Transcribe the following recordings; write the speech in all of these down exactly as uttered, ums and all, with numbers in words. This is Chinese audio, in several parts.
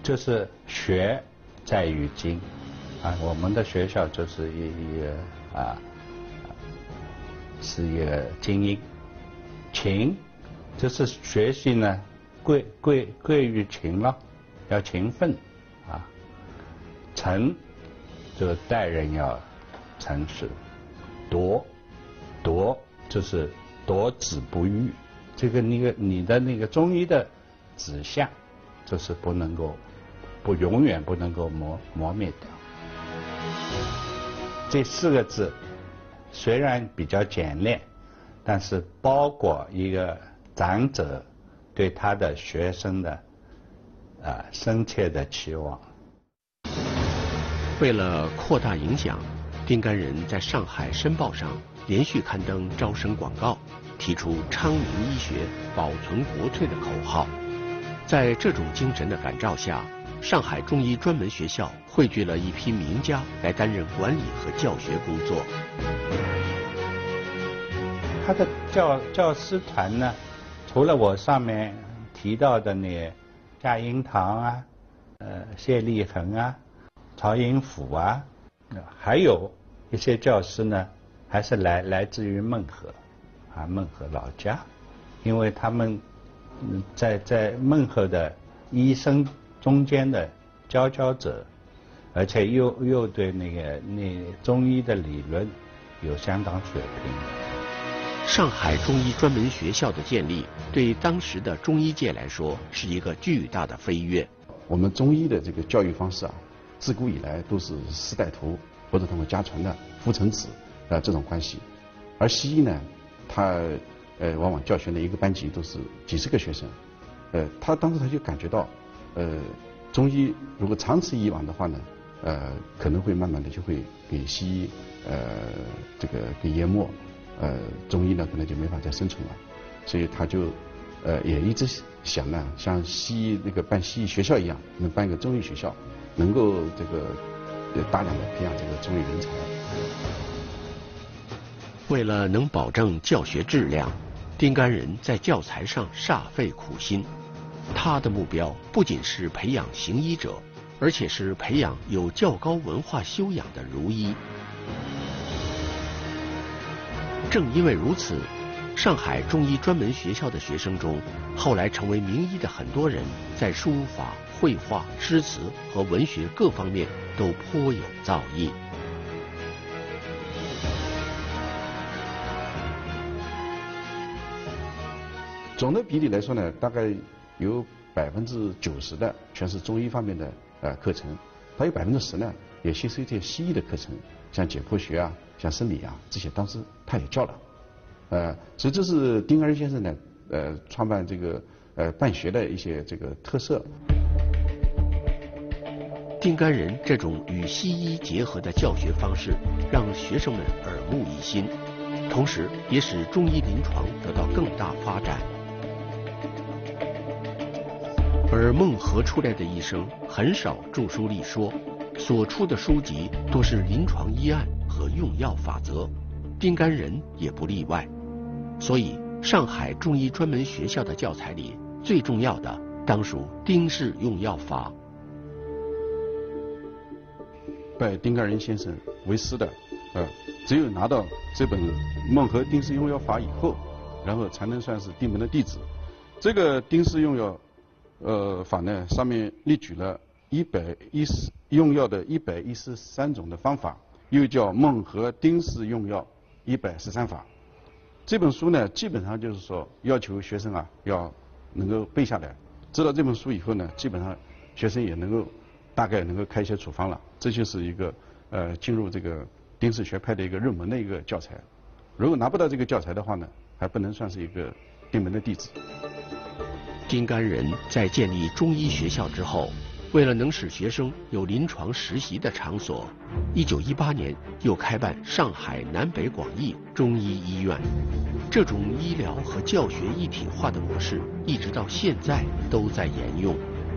就是学在于精啊，我们的学校就是一一个啊，是一个精英。勤就是学习呢，贵贵贵于勤劳，要勤奋啊。诚就待人要诚实。夺夺就是夺子不育，这个那个你的那个中医的指向，就是不能够不永远不能够磨磨灭掉。这四个字虽然比较简练，但是包裹一个长者对他的学生的啊深切的期望。 为了扩大影响，丁甘人在上海《申报》上连续刊登招生广告，提出昌明医学、保存国粹的口号。在这种精神的感召下，上海中医专门学校汇聚了一批名家来担任管理和教学工作。 他的教教师团呢，除了我上面提到的那夏英堂啊、呃谢立恒啊、曹寅甫啊，还有一些教师呢，还是来来自于孟河，啊孟河老家，因为他们在在孟河的医生中间的佼佼者，而且又又对那个那中医的理论有相当水平。 上海中医专门学校的建立，对当时的中医界来说是一个巨大的飞跃。 我们中医的这个教育方式啊，自古以来都是师带徒或者通过家传的父承子啊这种关系，而西医呢，它呃往往教学的一个班级都是几十个学生，呃，他当时他就感觉到，呃，中医如果长此以往的话呢，呃，可能会慢慢的就会给西医呃这个给淹没。呃，中医呢可能就没法再生存了，所以他就呃也一直想呢，像西医那个办西医学校一样，能办一个中医学校，能够这个呃大量的培养这个中医人才。 为了能保证教学质量，丁甘人在教材上煞费苦心。他的目标不仅是培养行医者，而且是培养有较高文化修养的儒医。正因为如此，上海中医专门学校的学生中，后来成为名医的很多人，在书法、绘画、诗词和文学各方面都颇有造诣。 总的比例来说呢，大概有百分之九十的全是中医方面的呃课程，它有百分之十呢也吸收一些西医的课程，像解剖学啊。像生理啊这些，当时他也教了，呃，所以这是丁甘人先生呢，呃，创办这个呃办学的一些这个特色。 丁甘人这种与西医结合的教学方式，让学生们耳目一新，同时也使中医临床得到更大发展。而孟河出来的医生很少著书立说，所出的书籍多是临床医案和用药法则，丁甘人也不例外。所以上海中医专门学校的教材里，最重要的当属丁氏用药法。 拜丁甘人先生为师的，呃，只有拿到这本《孟河丁氏用药法》以后，然后才能算是丁门的弟子。这个丁氏用药呃法呢，上面列举了一百一十用药的一百一十三种的方法，又叫孟河丁氏用药一百十三法。这本书呢，基本上就是说要求学生啊要能够背下来。知道这本书以后呢，基本上学生也能够大概能够开一些处方了。这就是一个呃进入这个丁氏学派的一个入门的一个教材。如果拿不到这个教材的话呢，还不能算是一个丁门的弟子。 丁甘人在建立中医学校之后，为了能使学生有临床实习的场所，一九一八年又开办上海南北广义中医医院。这种医疗和教学一体化的模式，一直到现在都在沿用。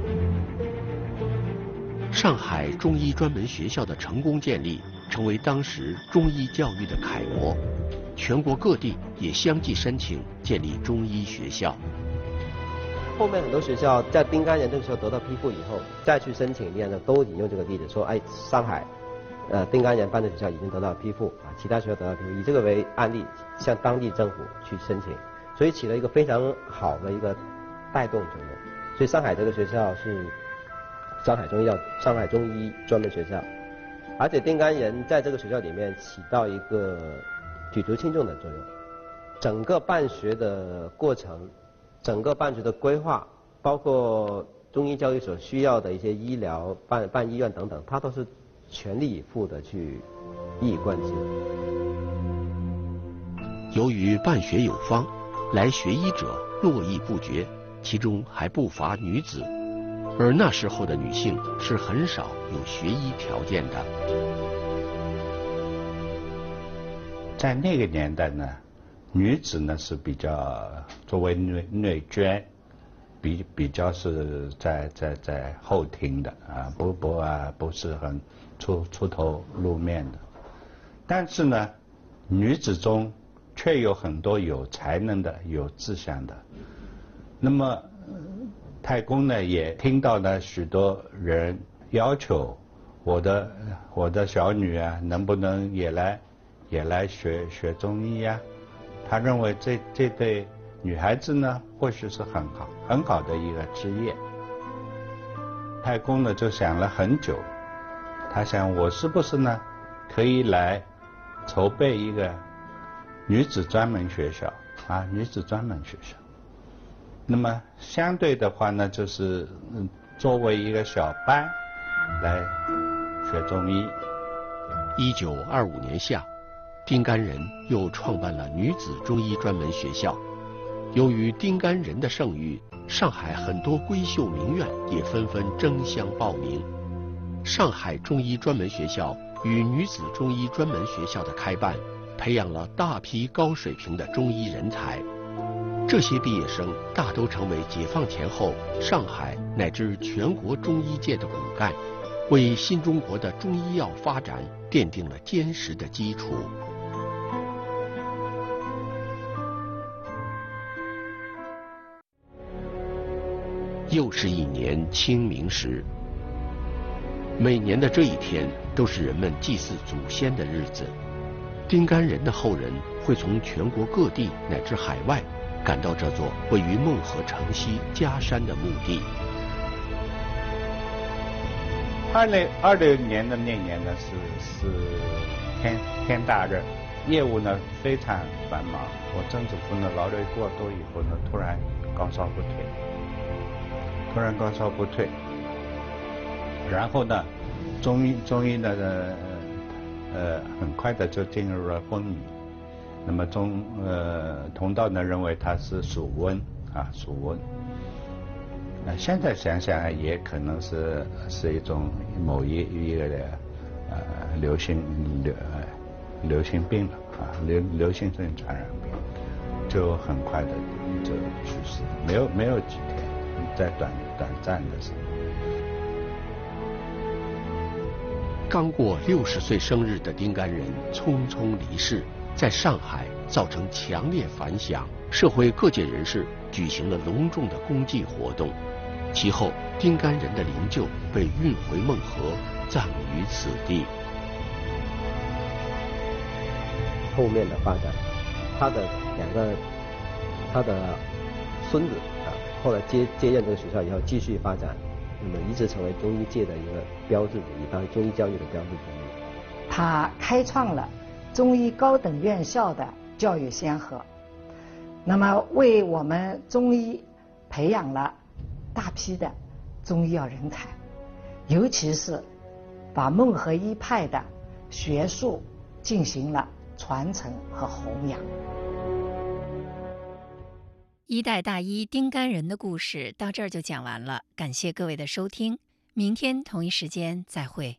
上海中医专门学校的成功建立，成为当时中医教育的楷模。全国各地也相继申请建立中医学校。 后面很多学校在丁甘人这个时候得到批复以后，再去申请念的都引用这个例子，说哎，上海，呃，丁甘人办的学校已经得到批复啊，其他学校得到批复，以这个为案例向当地政府去申请，所以起了一个非常好的一个带动作用。所以上海这个学校是上海中医药、上海中医专门学校，而且丁甘人在这个学校里面起到一个举足轻重的作用。整个办学的过程，整个办学的规划，包括中医教育所需要的一些医疗、办办医院等等，他都是全力以赴的去一以贯之。 由于办学有方，来学医者络绎不绝，其中还不乏女子，而那时候的女性是很少有学医条件的。 在那个年代呢，女子呢是比较作为内内眷，比比较是在在在后庭的啊，不不啊不是很出出头露面的。但是呢，女子中却有很多有才能的、有志向的。那么太公呢也听到了许多人要求我的我的小女啊，能不能也来也来学学中医呀？他认为这这对女孩子呢，或许是很好很好的一个职业。太公呢就想了很久，他想我是不是呢可以来筹备一个女子专门学校啊，女子专门学校。那么相对的话呢，就是嗯作为一个小班来学中医。 一九二五年夏，丁甘人又创办了女子中医专门学校。由于丁甘人的盛誉，上海很多闺秀名媛也纷纷争相报名。上海中医专门学校与女子中医专门学校的开办，培养了大批高水平的中医人才。这些毕业生大都成为解放前后上海乃至全国中医界的骨干，为新中国的中医药发展奠定了坚实的基础。又是一年清明时，每年的这一天都是人们祭祀祖先的日子。丁甘人的后人会从全国各地乃至海外赶到这座位于孟河城西夹山的墓地。 二零二零年的那年呢是是天天大热，业务呢非常繁忙。我曾祖父呢劳累过多以后呢，突然高烧不退，突然高烧不退，然后呢，中医中医呢呃呃很快的就进入了昏迷。那么中呃同道呢认为他是属瘟啊属瘟。那现在想想也可能是是一种某一一个的呃流行流呃流行病了啊流流行性传染病，就很快的就去世，没有没有几天，在短短暂的时候。 刚过六十岁生日的丁甘人匆匆离世，在上海造成强烈反响，社会各界人士举行了隆重的公祭活动。其后，丁甘人的灵柩被运回孟河，葬于此地。 后面的发展，他的两个他的孙子啊，后来接接任这个学校以后继续发展，那么一直成为中医界的一个标志之一，当中医教育的标志之一。 他开创了中医高等院校的教育先河，那么为我们中医培养了大批的中医药人才，尤其是把孟河医派的学术进行了传承和弘扬。 一代大医丁甘人的故事到这儿就讲完了，感谢各位的收听，明天同一时间再会。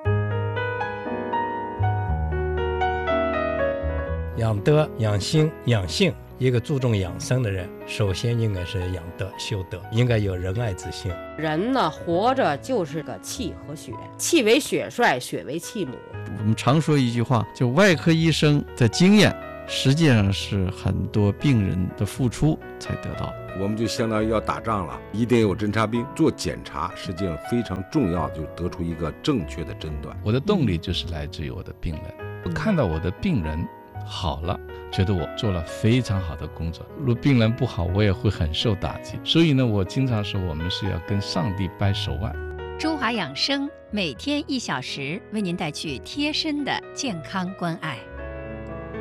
养德、养心、养性，一个注重养生的人，首先应该是养德、修德，应该有仁爱之心。 人呢，活着就是个气和血，气为血帅，血为气母。 我们常说一句话，就外科医生的经验实际上是很多病人的付出才得到。 我们就相当于要打仗了，一定有侦察兵做检查，实际上非常重要，就得出一个正确的诊断。 我的动力就是来自于我的病人，我看到我的病人好了，觉得我做了非常好的工作。如果病人不好，我也会很受打击。所以呢，我经常说，我们是要跟上帝掰手腕。 中华养生每天一小时，为您带去贴身的健康关爱。